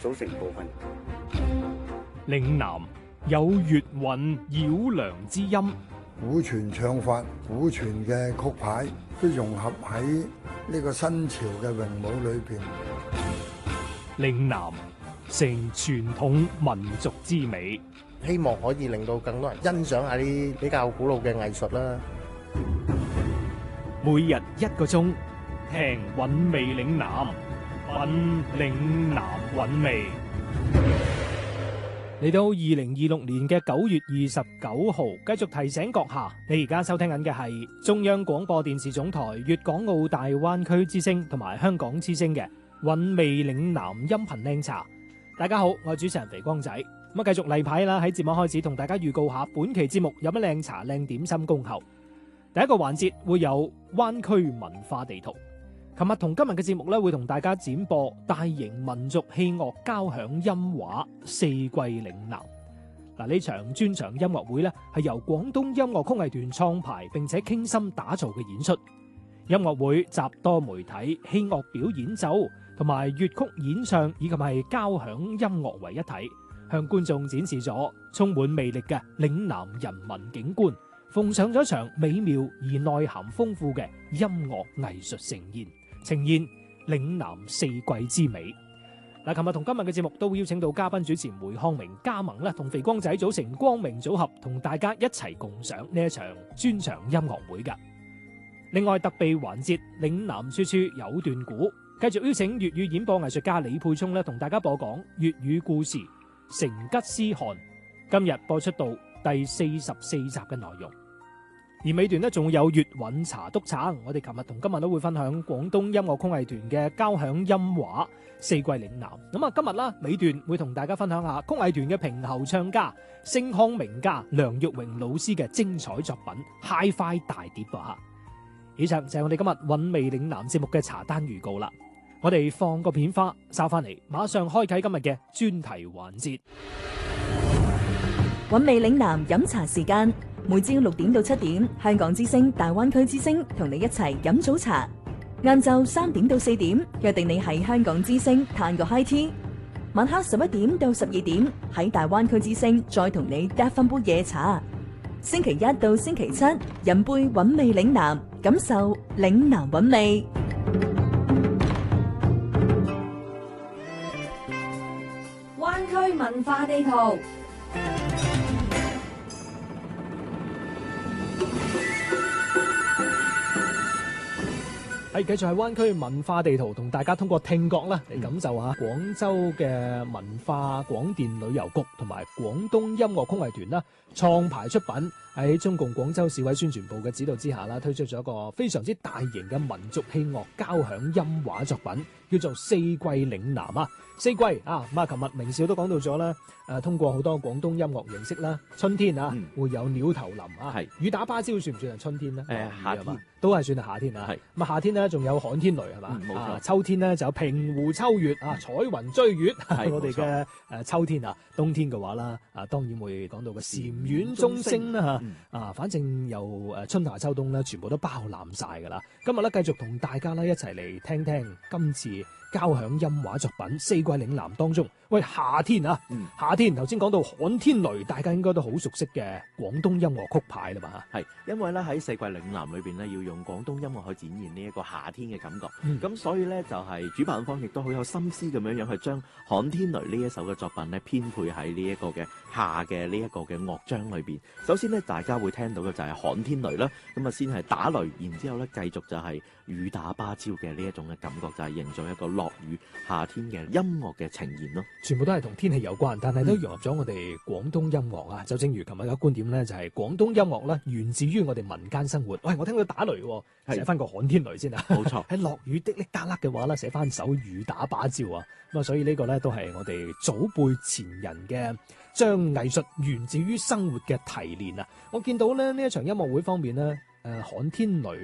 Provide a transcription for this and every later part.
組成部分。 嶺南有粵韻繞梁之音， 古傳唱法、古傳嘅曲牌都融合喺呢個新潮嘅詠舞裏邊。 嶺南成傳統民族之美， 希望可以令到更多人欣賞下啲比較古老嘅藝術啦。 每日1個鐘，聽韻味嶺南，品嶺南韻味。嚟到2026年嘅9月29號，繼續提醒閣下，你而家收聽緊嘅係中央廣播電視總台粵港澳大灣區之聲同埋香港之聲嘅韻味嶺南音頻靚茶。大家好，我係主持人肥光仔。咁啊，繼續例牌啦，喺節目開始同大家預告下本期節目有乜靚茶靚點心恭候。第一個環節會有灣區文化地圖。琴日同今日嘅節目咧，會同大家展播大型民族器樂交響音畫四季嶺南。嗱，呢場專場音樂會咧，係由廣東音樂曲藝團創排並且傾心打造嘅演出。音樂會集多媒體、器樂表演奏同埋粵曲演唱以及係交響音樂為一體，向觀眾展示咗充滿魅力嘅嶺南人文景觀，奉上咗一場美妙而內涵豐富嘅音樂藝術盛宴，呈現嶺南四季之美。嗱，琴日同今日嘅節目都會邀請到嘉賓主持梅康明加盟咧，同肥光仔組成光明組合，同大家一齊共賞呢一場專場音樂會㗎。另外特備環節嶺南處處有段古，繼續邀請粵語演播藝術家李沛聰咧，同大家播講粵語故事《成吉思汗》。今日播出到第44集嘅內容。而尾段呢，仲有粵韻茶督橙，我哋琴日同今日都會分享廣東音樂曲藝團嘅交響音畫四季嶺南。咁啊，今日啦尾段會同大家分享下曲藝團嘅平喉唱家、星腔名家梁玉榮老師嘅精彩作品《Hi-Fi 大碟》吓。以上就係我哋今日韻味嶺南節目嘅茶單預告啦。我哋放個片花，收翻嚟，馬上開啟今日嘅專題環節。 韻味嶺南飲茶時間，每朝6點到7點，香港之聲、大灣區之聲同你一齊飲早茶。晏晝3點到4點，約定你喺香港之聲嘆個 high tea。晚黑11點到12點，喺大灣區之聲再同你嗒翻杯夜茶。星期一到星期七，飲杯韻味嶺南，感受嶺南韻味。 灣區文化地圖。 繼續係灣區文化地圖，同大家通過聽覺啦嚟感受下廣州嘅文化廣電旅遊局同埋廣東音樂曲藝團啦創排出品，喺中共廣州市委宣傳部嘅指導之下啦，推出咗一個非常之大型嘅民族器樂交響音畫作品，叫做《四季嶺南》啊！四季啊，咁啊，琴日明少都講到咗啦。通過好多廣東音樂形式啦，春天啊，會有鳥頭林啊，雨打芭蕉算唔算係春天咧？ 夏天都係算係夏天啊。咁啊，夏天咧仲有旱天雷係嘛？ 冇錯。 秋天咧就有平湖秋月啊，彩雲追月。我哋嘅秋天啊，冬天嘅話啦，當然會講到個禪院鐘聲啦嚇。反正由春夏秋冬咧，全部都包攬晒㗎啦。今日咧繼續同大家咧一齊嚟聽聽今次交響音畫作品《四季嶺南》當中，喂，夏天啊，夏天頭先講到旱天雷，大家應該都好熟悉嘅廣東音樂曲牌啦嘛。 係，因為咧喺《四季嶺南》裏邊咧，要用廣東音樂去展現呢一個夏天嘅感覺，咁所以咧就係主辦方亦都好有心思咁樣去將旱天雷呢一首嘅作品咧編配喺呢一個嘅夏嘅呢一個嘅樂章裏邊。首先咧，大家會聽到嘅就係旱天雷啦，咁啊先係打雷，然之後咧繼續就係雨打芭蕉嘅呢一種嘅感覺，就係營造一個落雨夏天嘅音樂嘅呈現咯。 全部都係同天氣有關，但係都融合咗我哋廣東音樂啊！就正如琴日嘅觀點咧，就係廣東音樂咧源自於我哋民間生活。喂，我聽到打雷，寫翻個旱天雷先啊！ 冇錯， 喺落雨滴滴答答嘅話咧，寫翻首雨打芭蕉啊！咁啊，所以呢個咧都係我哋祖輩前人嘅將藝術源自於生活嘅提煉啊！我見到咧呢一場音樂會方面咧，旱天雷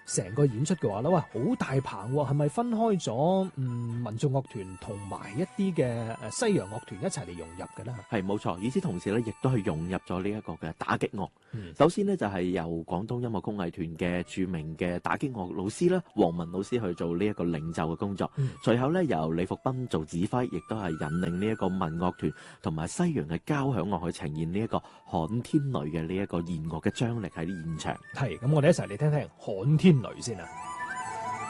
成個演出嘅話咧，喂，好大棚喎，係咪分開咗民族樂團同埋一啲嘅西洋樂團一齊嚟融入嘅咧？ 係冇錯，與此同時咧，亦都係融入咗呢一個嘅打擊樂。首先呢，就係由廣東音樂工藝團嘅著名嘅打擊樂老師啦，黃文老師去做呢一個領袖嘅工作。隨後咧，由李福斌做指揮，亦都係引領呢一個民樂團同埋西洋嘅交響樂去呈現呢一個旱天雷嘅呢一個弦樂嘅張力喺現場。 係，咁我哋一齊嚟聽聽旱天雷先啊！